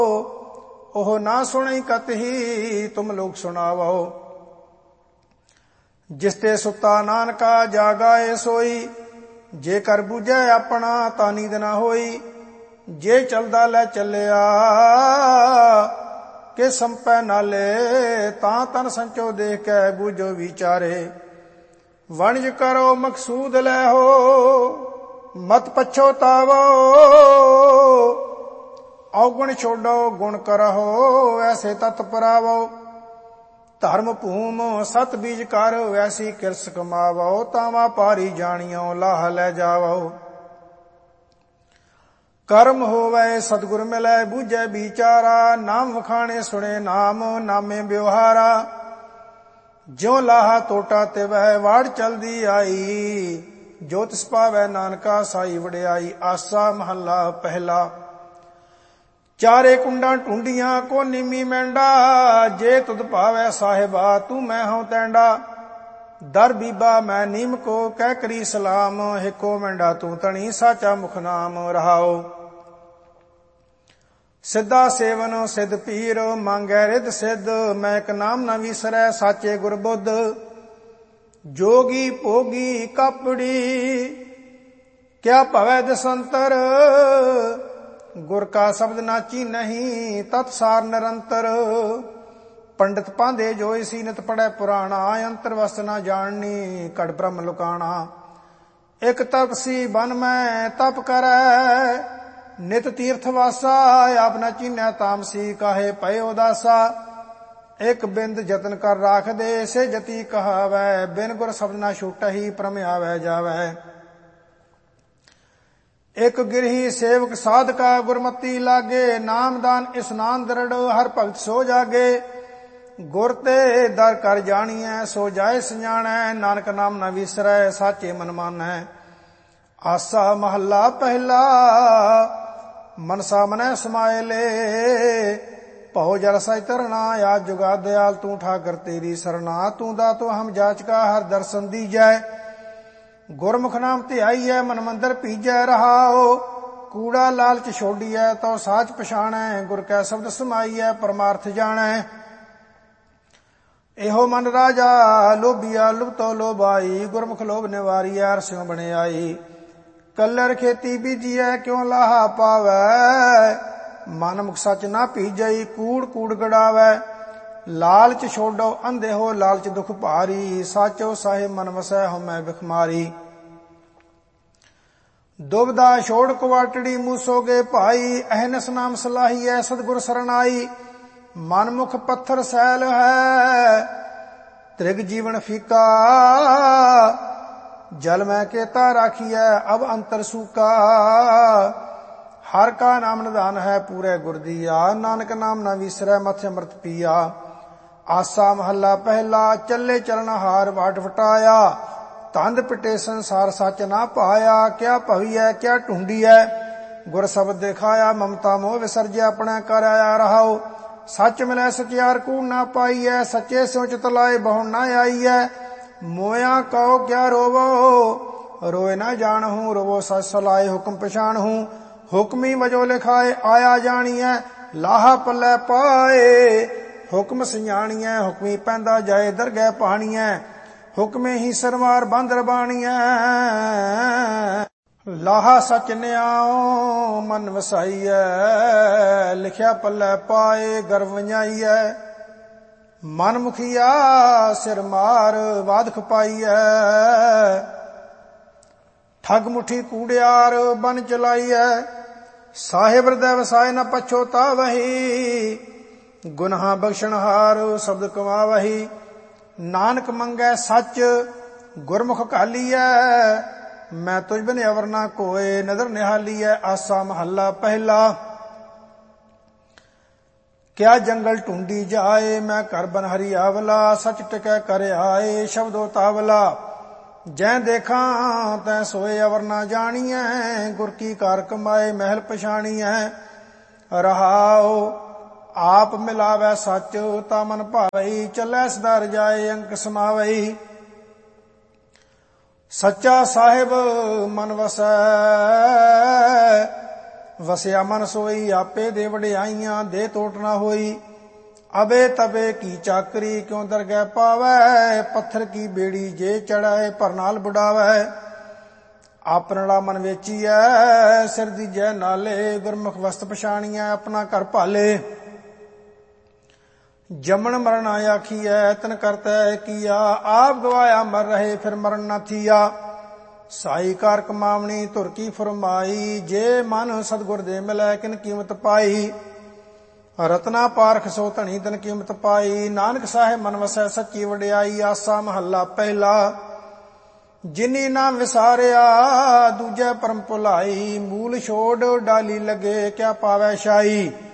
ਉਹ ਨਾ ਸੁਣੀ ਕਤਹੀ ਤੁਮ ਲੋਕ ਸੁਣਾਵੋ। ਜਿਸ ਤੇ ਸੁੱਤਾ ਨਾਨਕਾ ਜਾਗਾਏ ਸੋਈ, ਜੇ ਕਰ ਬੂਝੈ ਆਪਣਾ ਤਾਂ ਨੀਂਦ ਨਾ ਹੋਈ। ਜੇ ਚਲਦਾ ਲੈ ਚੱਲਿਆ ਕਿ ਸੰਪੈ ਨਾਲੇ, ਤਾਂ ਤਨ ਸੰਚੋ ਦੇਖ ਕੇ ਬੂਝੋ ਵਿਚਾਰੇ। ਵਣਜ ਕਰੋ ਮਕਸੂਦ ਲੈ ਹੋ, ਮਤ ਪਛੋਤਾਵੋ। ਔਗੁਣ ਛੋਡੋ ਗੁਣ ਕਰਹੁ, ਐਸੇ ਤਤ ਪਰਾਵੋ। ਧਰਮ ਭੂਮ ਸਤ ਬੀਜ ਕਰ, ਵੈਸੀ ਕਿਰਸ ਕਮਾਵੋ। ਤਾਵਾ ਪਾਰੀ ਜਾਣਿਓ ਲਾਹ ਲੈ ਜਾਵੋ। ਕਰਮ ਹੋਵੇ ਸਤਿਗੁਰ ਮਿਲੈ, ਬੂਝੈ ਵਿਚਾਰਾ। ਨਾਮ ਵਖਾਣੇ ਸੁਣੇ ਨਾਮ, ਨਾਮੇ ਬਿਵਹਾਰਾ। ਜਿਉ ਲਾਹਾ ਟੋਟਾ ਤਿਵੈ, ਵਾੜ ਚਲਦੀ ਆਈ। ਜੋ ਤਿਸ ਪਾਵੈ ਨਾਨਕਾ ਸਾਈ ਵਡਿਆਈ। ਆਸਾ ਮਹੱਲਾ ਪਹਿਲਾ। ਚਾਰੇ ਕੁੰਡਾਂ ਢੂੰਡੀਆਂ ਕੋ ਨਿਮੀ ਮੈਂਡਾ, ਜੇ ਤੁਧ ਭਾਵੈ ਸਾਹਿਬਾ ਤੂੰ ਮੈਂ ਹਉ ਤੈਂਡਾ। ਦਰ ਬੀਬਾ ਮੈਂ ਨੀਮ ਕੋ ਕਹਿ ਕਰੀ ਸਲਾਮ, ਹਿਕੋ ਮੈਂਡਾ ਤੂੰ ਤਣੀ ਸਾਚਾ ਮੁਖ ਨਾਮ ਰਹਾਓ। ਸਿੱਧਾ ਸੇਵਨ ਸਿੱਧ ਪੀਰ, ਮੰਗੈ ਰਿੱਧ ਸਿੱਧ। ਮੈਂ ਇੱਕ ਨਾਮ ਨਾ ਵਿਸਰੈ ਸਾਚੇ ਗੁਰਬੁੱਧ। ਜੋਗੀ ਭੋਗੀ ਕਾਪੜੀ, ਕਿਆ ਭਵੈ ਦਸੰਤਰ। ਗੁਰ ਕਾ ਸ਼ਬਦ ਨਾ ਚੀਨਹੀਂ, ਤਤ ਸਾਰ ਨਿਰੰਤਰ। ਪੰਡਿਤ ਪਾਂਦੇ ਜੋਇ ਸੀਨਤ ਪੜੈ ਪੁਰਾਣਾ, ਅੰਤਰ ਵਸਤ ਨਾ ਜਾਣਨੀ ਘਟ ਬ੍ਰਹਮ ਲੁਕਾਣਾ। ਇਕ ਤਪਸੀ ਬਨ ਮੈਂ ਤਪ ਕਰੈ, ਨਿਤ ਤੀਰਥ ਵਾਸਾ। ਆਪ ਨਾ ਚੀਨੈ ਤਾਮਸੀ, ਕਾਹੇ ਪਏ ਉਦਾਸਾ। ਇਕ ਬਿੰਦ ਜਤਨ ਕਰ ਰਾਖ ਦੇ, ਸੇ ਜਤੀ ਕਹਾਵੈ। ਬਿਨ ਗੁਰ ਸ਼ਬਦ ਨਾ ਛੂਟਹਿ, ਪ੍ਰਮ ਆਵੈ ਜਾਵੈ। ਇਕ ਗਿਰਹੀ ਸੇਵਕ ਸਾਧਕਾ, ਗੁਰਮਤੀ ਲਾਗੇ। ਨਾਮਦਾਨ ਇਸਨਾਨ ਦਰੜ, ਹਰ ਭਗਤ ਸੋ ਜਾਗੇ। ਗੁਰ ਤੇ ਦਰ ਕਰ ਜਾਣੀਐ, ਸੋ ਜਾਏ ਸਜਾਣੈ। ਨਾਨਕ ਨਾਮ ਨਾ ਵਿਸਰੈ, ਸਾਚੇ ਮਨ ਮਾਨੈ। ਆਸਾ ਮਹੱਲਾ ਪਹਿਲਾ। ਮਨਸਾ ਮਨੈ ਸਮਾਏ ਲੈ, ਭਉ ਜਲ ਸਹਿ ਤਰਣਾ। ਆਦ ਜੁਗਾ ਦਇਆਲ ਤੂੰ ਠਾਕਰ ਤੇਰੀ ਸਰਣਾ। ਤੂੰ ਦਾਤੋ ਹਮ ਜਾਚਕਾ, ਹਰ ਦਰਸ਼ਨ ਦੀਜੈ। ਗੁਰਮੁਖ ਨਾਮ ਧਿਆਈਐ, ਮਨ ਮੰਦਰ ਪੀਜੈ ਰਹਾਓ। ਕੂੜਾ ਲਾਲਚ ਛੋਡੀਐ, ਤਉ ਸਾਚ ਪਛਾਣੈ। ਗੁਰ ਕੈ ਸ਼ਬਦ ਸਮਾਈਐ, ਪਰਮਾਰਥ ਜਾਣੈ। ਇਹੋ ਮਨ ਰਾਜਾ ਲੋਭੀਆ, ਲੁਭਤੋ ਲੋਭਾਈ। ਗੁਰਮੁਖ ਲੋਭ ਨਿਵਾਰੀਐ, ਰਸਿਓ ਬਣਿਆਈ। ਕਲਰ ਖੇਤੀ ਬੀਜੀਐ, ਕਿਉ ਲਾਹਾ ਪਾਵੈ। ਮਨ ਮੁਖ ਸਚ ਨਾ ਭੀਜਈ, ਕੂੜ ਕੂੜ ਗੜਾਵੈ। ਲਾਲਚ ਛੋਡੋ ਅੰਧੇ ਹੋ, ਲਾਲਚ ਦੁਖ ਭਾਰੀ। ਸਾਚੋ ਸਾਹਿਬ ਮਨ ਵਸੈ, ਹਉਮੈ ਬਿਖਮਾਰੀ। ਦੁਬਦਾ ਛੋੜ ਕੁਵਾਟੜੀ, ਮੂਸੋਗੇ ਭਾਈ। ਅਹਨਸ ਨਾਮ ਸਲਾਹੀਐ, ਸਤਿਗੁਰ ਸਰਣਾਈ। ਮਨਮੁਖ ਪੱਥਰ ਸੈਲ ਹੈ, ਤ੍ਰਿਗ ਜੀਵਨ ਫੀਕਾ। ਜਲ ਮੈਂ ਕੇਤਾ ਰਾਖੀਐ, ਅਬ ਅੰਤਰ ਸੂਕਾ। ਹਰ ਕਾ ਨਾਮ ਨਿਧਾਨ ਹੈ, ਪੂਰੇ ਗੁਰ ਦੀਆ। ਨਾਨਕ ਨਾਮ ਨਾ ਵਿਸਰੈ, ਮਥਿ ਅੰਮ੍ਰਿਤ ਪੀਆ। ਆਸਾ ਮਹੱਲਾ ਪਹਿਲਾ। ਚੱਲੇ ਚਲਨਹਾਰ ਵਾਟ ਵਟਾਇਆ, ਤੰਦ ਪਿਟੇ ਸੰਸਾਰ ਸੱਚ ਨਾ ਪਾਇਆ। ਕਿਆ ਭਵੀਐ ਕਿਆ ਢੂੰਡੀਐ, ਗੁਰ ਸ਼ਬਦ ਦਿਖਾਇਆ। ਮਮਤਾ ਮੋਹ ਵਿਸਰਜਿਆ, ਆਪਣਾ ਕਰ ਆਇਆ ਰਹਾਓ। ਸੱਚ ਮਿਲੈ ਸਚਿਆਰ ਕੂੜ ਨਾ ਪਾਈਐ, ਸੱਚੇ ਸਿਉ ਚਿਤ ਲਾਏ ਬਹੁ ਨਾ ਆਈਐ। ਮੋਇਆ ਕਉ ਕਿਆ ਰੋਵੋ, ਰੋਏ ਨਾ ਜਾਣਹੂੰ। ਰੋਵੋ ਸਚ ਸਲਾਏ, ਹੁਕਮ ਪਛਾਣਹੂੰ। ਹੁਕਮੀ ਵਜੋ ਲਿਖਾਏ, ਆਇਆ ਜਾਣੀਐ। ਲਾਹਾ ਪੱਲੇ ਪਾਏ, ਹੁਕਮ ਸਿਆਣੀਐ। ਹੁਕਮੀ ਪੈਂਦਾ ਜਾਏ, ਦਰਗਹਿ ਪਾਣੀਐ। ਹੁਕਮੇ ਹੀ ਸਰਵਾਰ ਬਾਂਦਰ ਬਾਣੀਐ। ਲਾਹਾ ਸਚ ਨਿਆਉ, ਮਨ ਵਸਾਈਐ। ਲਿਖਿਆ ਪੱਲੇ ਪਾਏ, ਗਰਵ ਵਜਾਈਐ। ਮਨ ਮੁਖੀਆ ਸਿਰ ਮਾਰ, ਬਾਧ ਖਪਾਈਐ। ਠੱਗ ਮੁਠੀ ਕੂੜਿਆਰ, ਬਨ ਚਲਾਈਐ। ਸਾਹਿਬ ਹਿਰਦੈ ਵਸਾਏ, ਨਾ ਪਛੋਤਾਵਹੀ। ਗੁਨਾਹ ਬਖਸ਼ਣਹਾਰ, ਸ਼ਬਦ ਕਮਾਵਹੀ। ਨਾਨਕ ਮੰਗੈ ਸੱਚ, ਗੁਰਮੁਖ ਘਾਲੀਐ। ਮੈਂ ਤੁਝ ਬਿਨ ਅਵਰ ਨਾ ਕੋਏ, ਨਦਰ ਨਿਹਾਲੀਐ। ਆਸਾ ਮਹੱਲਾ ਪਹਿਲਾ। ਕਿਆ ਜੰਗਲ ਢੂੰਡੀ ਜਾਏ, ਮੈਂ ਘਰ ਬਨ ਹਰੀ ਆਵਲਾ। ਸਚ ਟਿਕੈ ਕਰ ਆਏ, ਸ਼ਬਦੋ ਤਾਵਲਾ। ਜੈ ਦੇਖਾਂ ਤੈ ਸੋਏ, ਅਵਰ ਨਾ ਜਾਣੀਐ। ਗੁਰ ਕੀ ਕਾਰ ਕਮਾਏ, ਮਹਿਲ ਪਛਾਣੀਐ ਰਹਾਓ। ਆਪ ਮਿਲਾਵੈ ਸੱਚ, ਤਾ ਮਨ ਭਾਵਈ। ਚੱਲੈ ਸਦਾ ਰਜਾਏ, ਅੰਕ ਸਮਾਵਈ। ਸੱਚਾ ਸਾਹਿਬ ਮਨ ਵਸੈ, ਵਸਿਆ ਮਨ ਸੋਈ ਆਪੇ ਦੇ ਵਡਿਆਈਆਂ ਦੇ ਟੋਟ ਨਾ ਹੋਈ। ਅਬੇ ਤਬੇ ਕੀ ਚਾਕਰੀ ਕਿਉ ਦਰਗਹਿ ਪਾਵੈ, ਪੱਥਰ ਕੀ ਬੇੜੀ ਜੇ ਚੜਾਏ ਭਰ ਨਾਲ ਬੁਡਾਵੈ। ਆਪਣੜਾ ਮਨ ਵੇਚੀਐ ਸਿਰ ਦੀਜੈ ਨਾਲੇ, ਗੁਰਮੁਖ ਵਸਤ ਪਛਾਣੀਐ ਆਪਣਾ ਘਰ ਭਾਲੇ। ਜਮਨ ਮਰਨ ਆਖੀਐ ਤਨ ਕਰਤੈ ਕੀਆ, ਆਪ ਗਵਾਇਆ ਮਰ ਰਹੇ ਫਿਰ ਮਰਨ ਨਾ ਥੀਆ। ਸਾਈ ਕਾਰ ਕਮਾਵਣੀ ਧੁਰ ਕੀ ਫਰਮਾਈ, ਜੇ ਮਨ ਸਤਿਗੁਰ ਦੇ ਮਿਲੈ ਕਿਨ ਕੀਮਤ ਪਾਈ। ਰਤਨਾ ਪਾਰਖ ਸੋ ਧਣੀ ਤਨ ਕੀਮਤ ਪਾਈ, ਨਾਨਕ ਸਾਹਿਬ ਮਨ ਵਸੈ ਸੱਚੀ ਵਡਿਆਈ। ਆਸਾ ਮਹੱਲਾ ਪਹਿਲਾ। ਜਿਨੀ ਨਾ ਵਿਸਾਰਿਆ ਦੂਜੈ ਪਰਮ ਭੁਲਾਈ, ਮੂਲ ਛੋੜ ਡਾਲੀ ਲਗੇ ਕਿਆ ਪਾਵੈ ਸ਼ਾਈ।